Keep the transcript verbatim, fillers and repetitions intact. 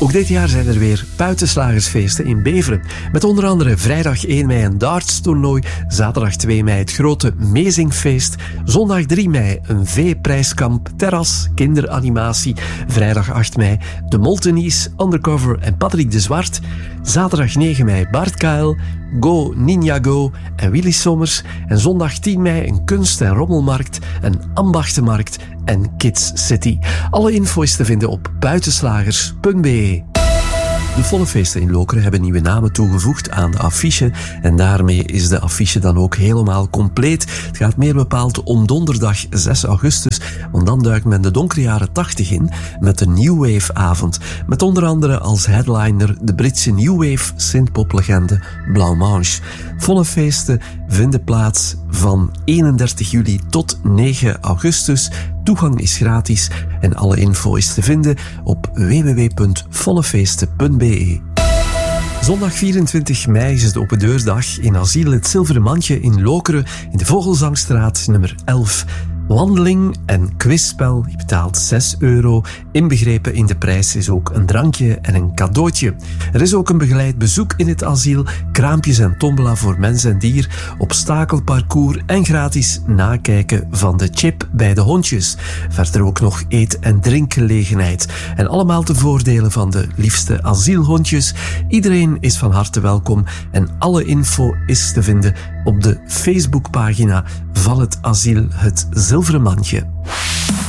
Ook dit jaar zijn er weer buitenslagersfeesten in Beveren. Met onder andere vrijdag één mei een dartstoernooi, zaterdag twee mei het grote Mezingfeest, zondag drie mei een V-prijskamp, terras, kinderanimatie, vrijdag acht mei de Moltenies, Undercover en Patrick de Zwart, zaterdag negen mei Bart Kuil, Go Ninja Go en Willy Sommers en zondag tien mei een kunst- en rommelmarkt, een ambachtenmarkt en Kids City. Alle info is te vinden op buitenslagers punt b e. De Vonnefeesten in Lokeren hebben nieuwe namen toegevoegd aan de affiche en daarmee is de affiche dan ook helemaal compleet. Het gaat meer bepaald om donderdag zes augustus, want dan duikt men de donkere jaren tachtig in met de New Wave avond. Met onder andere als headliner de Britse New Wave synthpoplegende Blancmange. Vonnefeesten vinden plaats van eenendertig juli tot negen augustus. Toegang is gratis en alle info is te vinden op w w w punt vonnefeesten punt b e. Zondag vierentwintig mei is het opendeurdag in asiel Het Zilveren Mandje in Lokeren in de Vogelzangstraat nummer elf. Wandeling en quizspel, je betaalt zes euro. Inbegrepen in de prijs is ook een drankje en een cadeautje. Er is ook een begeleid bezoek in het asiel, kraampjes en tombola voor mens en dier, obstakelparcours en gratis nakijken van de chip bij de hondjes. Verder ook nog eet- en drinkgelegenheid. En allemaal te voordelen van de liefste asielhondjes. Iedereen is van harte welkom en alle info is te vinden op de Facebookpagina van het asiel Het Zilveren Mandje.